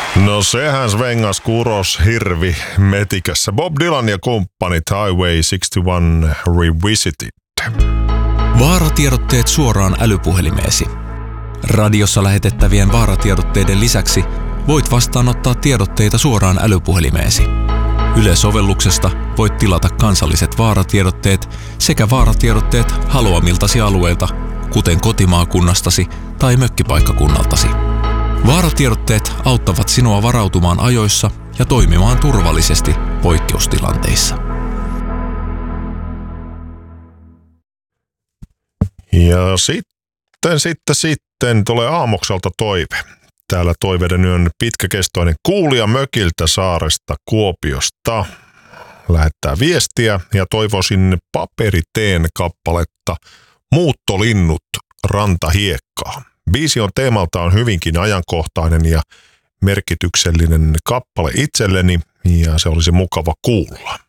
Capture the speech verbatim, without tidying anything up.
No sehän svengas kuros hirvi metikässä. Bob Dylan ja kumppanit Highway kuusikymmentäyksi Revisited. Vaaratiedotteet suoraan älypuhelimeesi. Radiossa lähetettävien vaaratiedotteiden lisäksi voit vastaanottaa tiedotteita suoraan älypuhelimeesi. Yle-sovelluksesta voit tilata kansalliset vaaratiedotteet sekä vaaratiedotteet haluamiltasi alueilta, kuten kotimaakunnastasi tai mökkipaikkakunnaltasi. Vaaratiedotteet auttavat sinua varautumaan ajoissa ja toimimaan turvallisesti poikkeustilanteissa. Ja sitten, sitten, sitten tulee Aamokselta toive. Täällä toiveiden yön pitkäkestoinen kuulija mökiltä saaresta Kuopiosta lähettää viestiä ja toivoisin Paperiteen kappaletta Muuttolinnut rantahiekkaa. Biisi on teemaltaan hyvinkin ajankohtainen ja merkityksellinen kappale itselleni ja se olisi mukava kuulla.